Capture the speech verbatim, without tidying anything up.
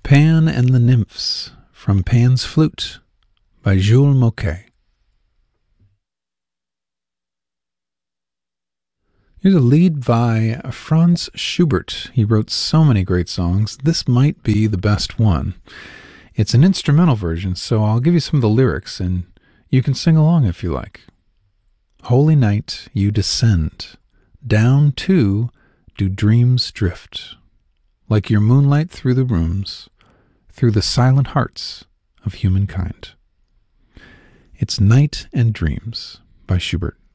Pan and the Nymphs from Pan's Flute by Jules Moquet. Here's a lead by Franz Schubert. He wrote so many great songs. This might be the best one. It's an instrumental version, so I'll give you some of the lyrics and you can sing along if you like. Holy night, you descend. Down too do dreams drift. Like your moonlight through the rooms, through the silent hearts of humankind. It's Night and Dreams by Schubert.